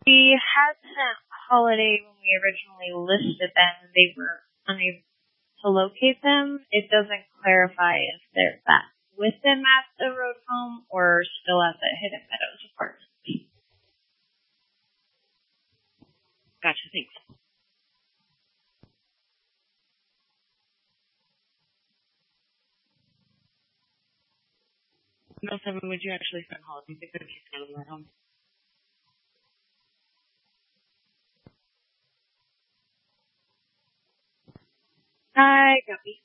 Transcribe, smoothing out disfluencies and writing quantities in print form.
We had sent Holiday when we originally listed them, and they were unable to locate them. It doesn't clarify if they're back with them at the road home or still at the Hidden Meadows apartment. Gotcha, thanks. No, 7, would you actually send Holiday? They could have kicked out of the road home. I copy.